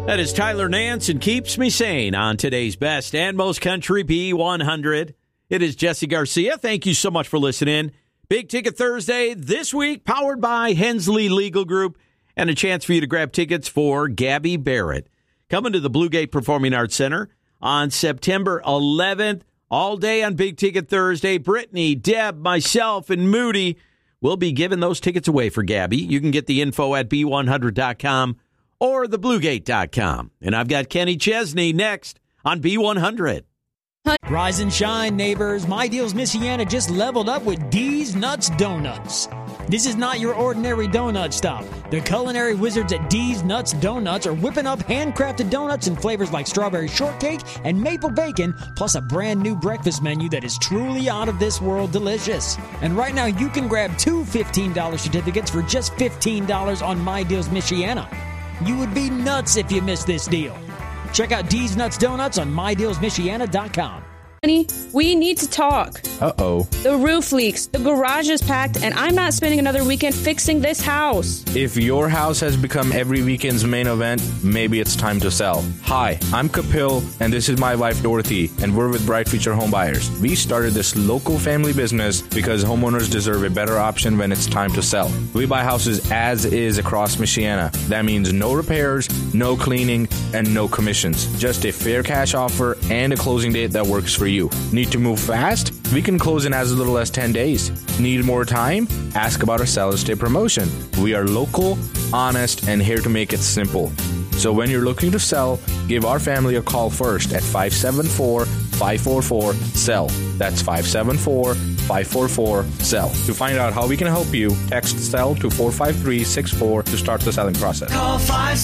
That is Tyler Nance and Keeps Me Sane on today's best and most country B100. It is Jesse Garcia. Thank you so much for listening. Big Ticket Thursday this week, powered by Hensley Legal Group, and a chance for you to grab tickets for Gabby Barrett. Coming to the Blue Gate Performing Arts Center on September 11th, all day on Big Ticket Thursday. Brittany, Deb, myself, and Moody will be giving those tickets away for Gabby. You can get the info at B100.com or thebluegate.com. And I've got Kenny Chesney next on B100. Rise and shine, neighbors. My Deals Michiana just leveled up with D's Nuts Donuts. This is not your ordinary donut stop. The culinary wizards at D's Nuts Donuts are whipping up handcrafted donuts in flavors like strawberry shortcake and maple bacon, plus a brand new breakfast menu that is truly out of this world delicious. And right now you can grab two $15 certificates for just $15 on My Deals Michiana. You would be nuts if you missed this deal. Check out D's Nuts Donuts on MyDealsMichiana.com. Honey, we need to talk. Uh-oh. The roof leaks, the garage is packed, and I'm not spending another weekend fixing this house. If your house has become every weekend's main event, maybe it's time to sell. Hi, I'm Kapil, and this is my wife Dorothy, and we're with Bright Future Home Buyers. We started this local family business because homeowners deserve a better option when it's time to sell. We buy houses as is across Michiana. That means no repairs, no cleaning, and no commissions. Just a fair cash offer and a closing date that works for you. Need to move fast? We can close in as little as 10 days. Need more time? Ask about our Seller's Day promotion. We are local, honest, and here to make it simple. So when you're looking to sell, give our family a call first at 574-544-SELL. That's 574-544-SELL. To find out how we can help you, text SELL to 45364 to start the selling process. Call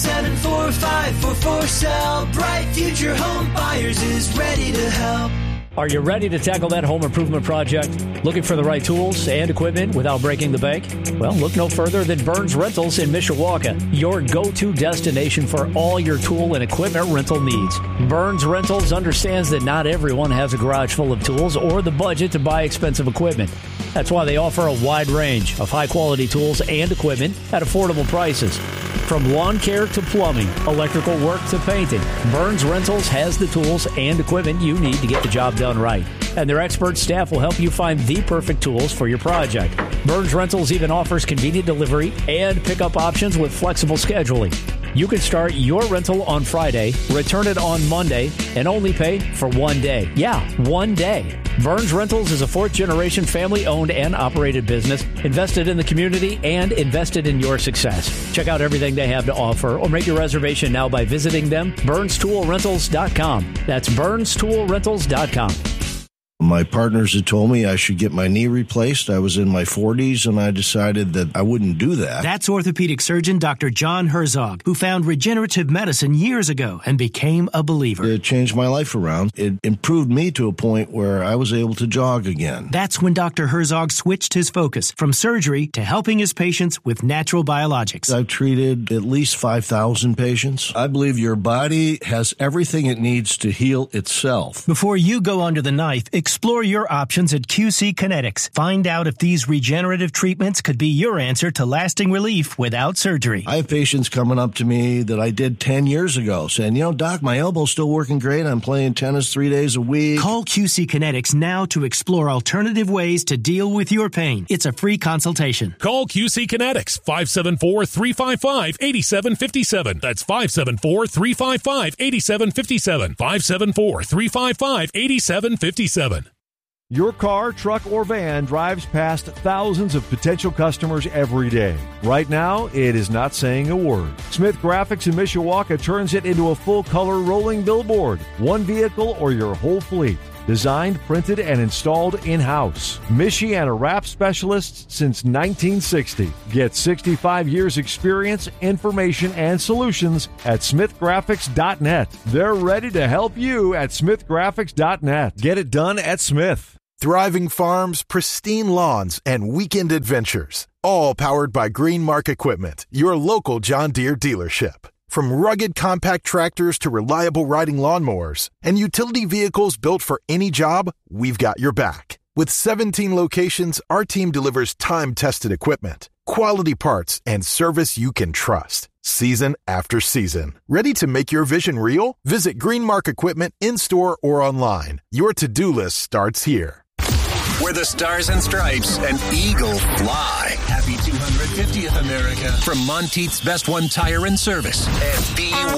574-544-SELL. Bright Future Home Buyers is ready to help. Are you ready to tackle that home improvement project? Looking for the right tools and equipment without breaking the bank? Well, look no further than Burns Rentals in Mishawaka, your go-to destination for all your tool and equipment rental needs. Burns Rentals understands that not everyone has a garage full of tools or the budget to buy expensive equipment. That's why they offer a wide range of high-quality tools and equipment at affordable prices. From lawn care to plumbing, electrical work to painting, Burns Rentals has the tools and equipment you need to get the job done right. And their expert staff will help you find the perfect tools for your project. Burns Rentals even offers convenient delivery and pickup options with flexible scheduling. You can start your rental on Friday, return it on Monday, and only pay for 1 day. Yeah, 1 day. Burns Rentals is a fourth-generation family-owned and operated business, invested in the community and invested in your success. Check out everything they have to offer or make your reservation now by visiting them, BurnsToolRentals.com. That's BurnsToolRentals.com. My partners had told me I should get my knee replaced. I was in my 40s, and I decided that I wouldn't do that. That's orthopedic surgeon Dr. John Herzog, who found regenerative medicine years ago and became a believer. It changed my life around. It improved me to a point where I was able to jog again. That's when Dr. Herzog switched his focus from surgery to helping his patients with natural biologics. I've treated at least 5,000 patients. I believe your body has everything it needs to heal itself. Before you go under the knife, explore your options at QC Kinetics. Find out if these regenerative treatments could be your answer to lasting relief without surgery. I have patients coming up to me that I did 10 years ago saying, Doc, my elbow's still working great. I'm playing tennis 3 days a week. Call QC Kinetics now to explore alternative ways to deal with your pain. It's a free consultation. Call QC Kinetics, 574-355-8757. That's 574-355-8757. 574-355-8757. Your car, truck, or van drives past thousands of potential customers every day. Right now, it is not saying a word. Smith Graphics in Mishawaka turns it into a full-color rolling billboard. One vehicle or your whole fleet. Designed, printed, and installed in-house. Michiana wrap specialists since 1960. Get 65 years experience, information, and solutions at smithgraphics.net. They're ready to help you at smithgraphics.net. Get it done at Smith. Thriving farms, pristine lawns, and weekend adventures. All powered by Greenmark Equipment, your local John Deere dealership. From rugged compact tractors to reliable riding lawnmowers and utility vehicles built for any job, we've got your back. With 17 locations, our team delivers time-tested equipment, quality parts, and service you can trust. Season after season. Ready to make your vision real? Visit Greenmark Equipment in-store or online. Your to-do list starts here. Where the stars and stripes and eagle fly. Happy 250th America. From Monteith's Best One Tire and Service and B100.